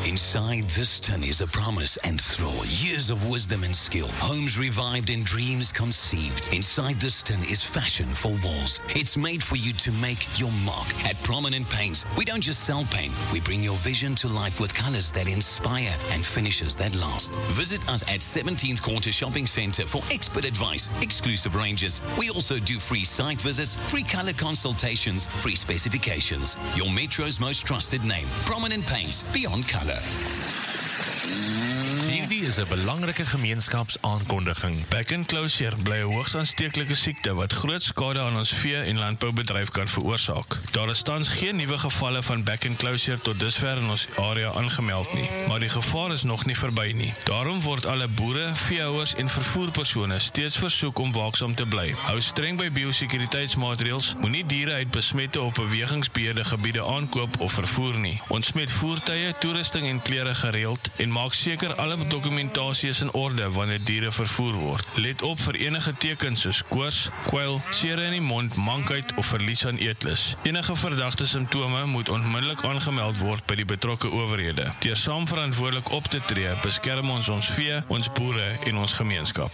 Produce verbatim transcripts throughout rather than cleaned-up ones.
Inside this tin is a promise and thrill, years of wisdom and skill, homes revived and dreams conceived. Inside this tin is fashion for walls. It's made for you to make your mark. At Prominent Paints, we don't just sell paint, we bring your vision to life with colors that inspire and finishes that last. Visit us at seventeenth Quarter Shopping Centre for expert advice, exclusive ranges. We also do free site visits, free color consultations, free specifications. Your Metro's most trusted name, Prominent Paints, beyond color. Hierdie is 'n belangrike gemeenskapsaankondiging. Back and closure bly 'n hoogs aansteeklike siekte wat groot skade aan ons vee- en landboubedryf kan veroorsaak. Daar is tans geen nuwe gevalle van back and closure tot dusver in ons area aangemeld nie, maar die gevaar is nog nie verby nie. Daarom word alle boere, veehouers en vervoerpersone steeds versoek om waaksaam te bly. Hou streng by biosekuriteitsmaatreëls, moenie diere uit besmette of bewegingsbeheerde gebiede aankoop of vervoer nie. Ontsmet voertuie, toerusting en klere gereeld en maak seker alle dokumentasie is in orde wanneer diere vervoer word. Let op vir enige tekens soos koors, kwyl, sere in die mond, mankheid of verlies aan eetlus. Enige verdagte simptome moet onmiddellik aangemeld word by die betrokke owerhede. Deur saam verantwoordelik op te tree, beskerm ons ons vee, ons boere en ons gemeenskap.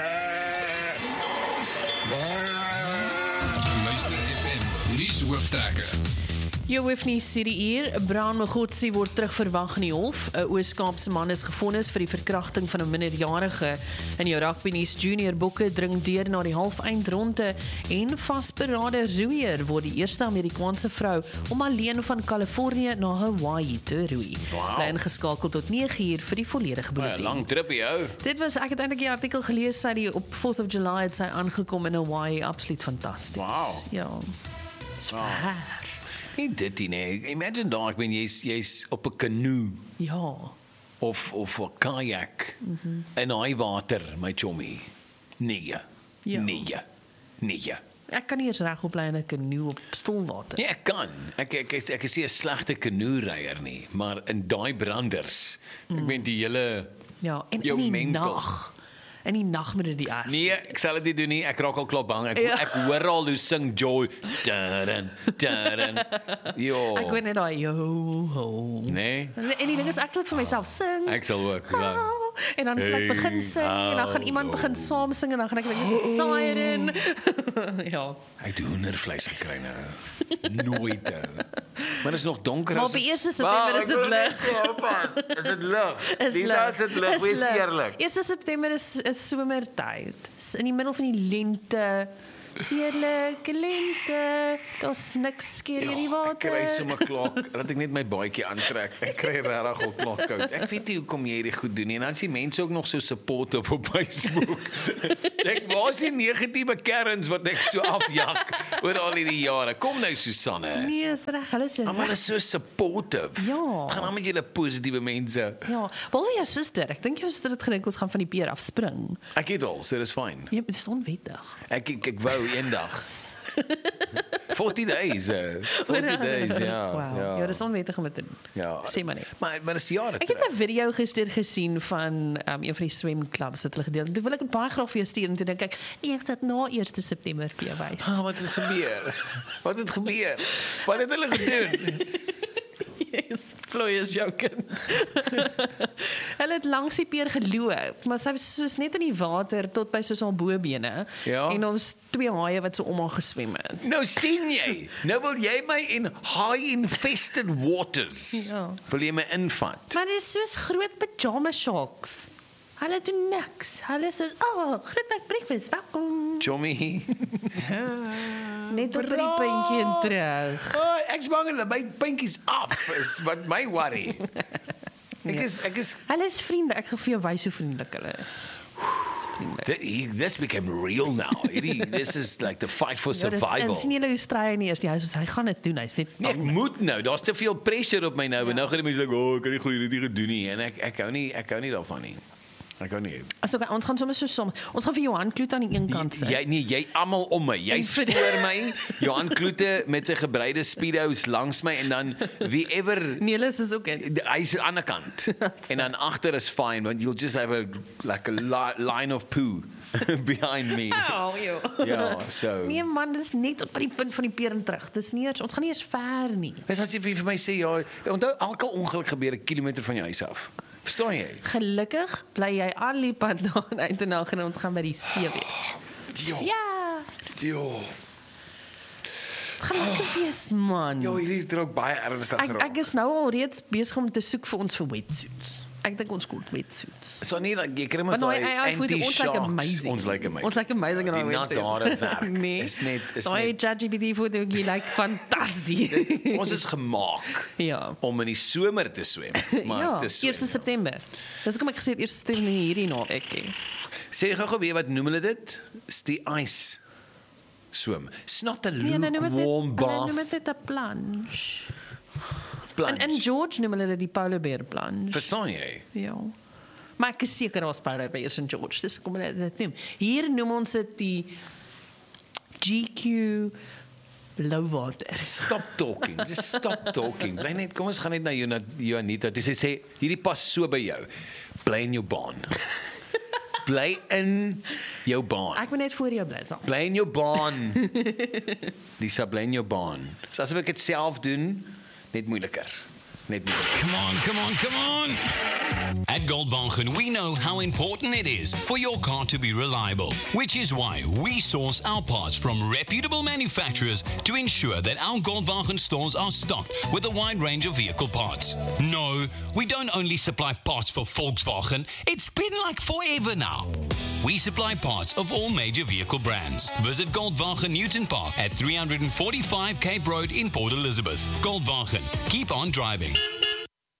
Luister F M, nuus hooftrekker. Jou hoef nie sê die uur, Brown Mogotsi word terugverwag in die hof. 'n Oos-Kaapse man is gefonnis vir die verkrachting van 'n minderjarige. In jou rugby nuus, junior bokke dring deur na die halfeindronde en vasberade roeier word die eerste Amerikaanse vrou om alleen van Kalifornië na Hawaii te roei. Wow. Bly ingeskakel tot nege uur vir die volledige Nou, bulletin. lang trippie, ou. Dit was, ek het eintlik die artikel gelees, sy die op fourth of July het sy aangekom in Hawaii, absoluut fantasties. Wow. Ja. Dis Wow. ver. Nie dit nie, nee. Imagine daar, ek ben jy's jy's op 'n canoe Ja. of of 'n kajak mm-hmm. in daai water, my chommy. Nee. Ja. Nee. Nee. Ek kan nie eens regop bly in 'n kanoe op stilwater. Ja, ek kan. Ek ek ek, ek is nie 'n slegte kanoeryer nie, maar in daai branders, mm. ek meen die hele Ja, en jou in die mental. nag. In die nag moet dit die ergste. Nee, ek sal dit nie doen nie. Ek raak al klop bang. Ek Ja. ek hoor al hoe sing Joy. Taran, taran. Jo. Ek weet net daai yo ho. Nee. En die ding is ek sal dit vir myself sing. Ek sal ook. Ja. Oh, en dan sal ek begin sing en dan gaan iemand begin saam sing en dan gaan ek net so siren. Ja. Ek het hoendervleis gekry nou. Nooit. ou. Maar dit is nog donker. Maar as op die is- eerste September Wauw, is ek dit wil net lig. sê, hoppa, Is dit lig? Is Lisa, lig. is dit lig? Is Wees lig. eerlik. eerste September is, is somertyd. Is in die middel van die lente. Is Heerlike lente. Daar's niks skeer in die Ja, ek water. kry sommer klaar, dat ek net my baadjie aantrek. Ek kry regtig al klaar koud. Ek weet nie hoekom jy hierdie goed doen nie. En dan is die mense ook nog so supportive op Facebook. Ek was die negatiewe kerns wat ek so afjak oor al hierdie jare. Kom nou Susanne. Nee, is reg. Hulle is Maar reg. is so supportive. Ja. Gaan aan met julle positiewe mense. Ja, behalwe jou suster. Ek dink jou suster het gedink ons gaan van die pier afspring. Ek het al, so dis fyn. Ja, dit is onwettig. Ek ek, ek wou eendag. forty days. Uh, forty days, ja. Wow. Ja, Ja, dis onwettig om dit te doen. ja. Sê maar net. Maar maar dis jare Ek het 'n video gister gesien van um, een van die swemklubs wat hulle gedeel het. Toe wil ek dit baie graag vir jou stuur en toe dink ek, nee, ek sit na eerste September vir jou wys. Ah, wat het gebeur? Wat het gebeur? Wat het hulle gedoen? Yes, Floy is jou kind. Hulle het langs die pier geloop, maar sy was soos net in die water tot by soos haar bobene. Ja. En ons twee haie wat so om haar geswem het. Nou sien jy. Nou wil jy my in high infested waters. Ja. Wil jy my invat? Maar dit is soos groot pyjama sharks. Hulle doen niks. Hulle sê, "Oh, groot my breakfast, welkom." Chommy. Net tot by die puntjie en terug. Oh, ek's bang hulle my puntjies af is wat my worry. Ek is ek is Hulle is vriendelik. Ek gaan vir jou wys hoe vriendelik hulle is. Th- This became real now. Hierdie- This is like the fight for Ja, dis, survival. en sien julle hoe stry hy nie eers nie. Hy sê hy gaan dit doen. Hy's net Nee, ek moet nou. Daar's te veel pressure op my nou. Ja. En nou gaan die mense sê, "O, oh, ek kan nie glo hierdie gedoen nie." En ek ek hou nie ek hou nie daarvan nie. Ek hou nie. So, okay, ons gaan sommer so som. Ons gaan vir Johan Kloete aan die een kant sit. Jy nee, jy almal om my. Jy's voor my. Johan Kloete met sy gebreide speedos langs my en dan wie ever Nelis is ook in. Hy's aan die ander kant. En dan agter is fine want you'll just have a like a li line of poo behind me. Oh, joh. Ja, so. Nee man, dis net op by die punt van die peren terug. Dis nie eers, ons gaan nie eens ver nie. Dis as jy vir my sê ja, onthou elke ongeluk gebeur 'n kilometer van jou huis af. Verstaan jy? Gelukkig bly jy al die pad daar uit en dan gaan ons gaan by die see wees. Jo. Ja, Jo. gaan lekker wees man. Jo, hierdie het ook baie ernstig Ek geraak. ek is nou al reeds besig om te soek vir ons vir wetsuits. Ek dink ons kort wetsuits. So nie dat jy kry mos Maar daai daai A I voete, ons lyk anti-shocks. amazing. Ons lyk amazing. Ons lyk amazing in Die daai nat wetsuits. hare werk. Nee. Is net is Daai net ChatGPT voete ook lyk fantasties. ons is gemaak Ja. om in die somer te swem, maar Ja, te swem. eerste September. Dis hoekom ek gesê het eerste September hierdie naweek. hè. Sê gou-gou weer wat noem hulle dit? Is die ice swim. It's not a Nee, nou noem dit lukewarm net, nou bath. noem dit 'n plunge. plunge. En in George noem hulle dit die polar bear plunge. Verstaan jy? Ja. Maar ek is seker daar's polar bears in George. Dis kom hulle dit noem. Hier noem ons dit die G Q Louwater. Stop talking. Just stop talking. Bly net, kom ons gaan net na jou na jou Anita. Dis sy sê hierdie pas so by jou. Bly in jou baan. Bly in jou baan. Ek moet net voor jou bly. So. Bly in jou baan. Lisa, bly in jou baan. So asof ek dit self doen, net moeiliker. Net moeiliker. Come on, come on, come on. At Goldwagen, we know how important it is for your car to be reliable, which is why we source our parts from reputable manufacturers to ensure that our Goldwagen stores are stocked with a wide range of vehicle parts. No, we don't only supply parts for Volkswagen, it's been like forever now. We supply parts of all major vehicle brands. Visit Goldwagen Newton Park at three forty-five Cape Road in Port Elizabeth. Goldwagen, keep on driving.